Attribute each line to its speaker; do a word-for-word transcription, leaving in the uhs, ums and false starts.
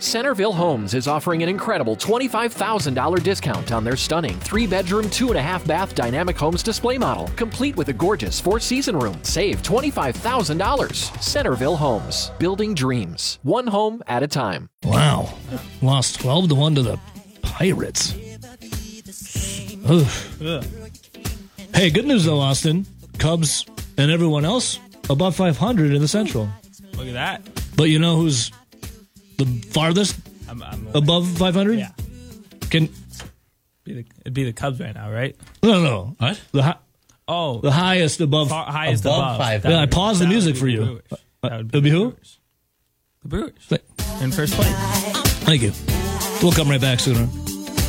Speaker 1: Centerville Homes is offering an incredible twenty-five thousand dollars discount on their stunning three-bedroom, two-and-a-half bath dynamic homes display model, complete with a gorgeous four-season room. Save twenty-five thousand dollars. Centerville Homes, building dreams, one home at a time.
Speaker 2: Wow. Lost twelve to one to the Pirates. Ugh. Ugh. Hey, good news though, Austin. Cubs and everyone else above five hundred in the Central.
Speaker 3: Look at that.
Speaker 2: But you know who's the farthest
Speaker 3: I'm, I'm
Speaker 2: above five hundred?
Speaker 3: Yeah.
Speaker 2: Can
Speaker 3: be the, it'd be the Cubs right now, right?
Speaker 2: No, no.
Speaker 4: What?
Speaker 2: The hi-
Speaker 3: Oh,
Speaker 2: the highest above
Speaker 3: far, highest
Speaker 4: above
Speaker 3: above.
Speaker 4: five.
Speaker 2: Yeah, I paused the
Speaker 3: that
Speaker 2: music
Speaker 3: would
Speaker 2: for
Speaker 3: be
Speaker 2: you.
Speaker 3: the Brewers.
Speaker 2: Uh,
Speaker 3: That would
Speaker 2: it'd be
Speaker 3: the
Speaker 2: who?
Speaker 3: Brewers. The Brewers
Speaker 2: Th-
Speaker 3: in first place.
Speaker 2: Thank you. We'll come right back sooner.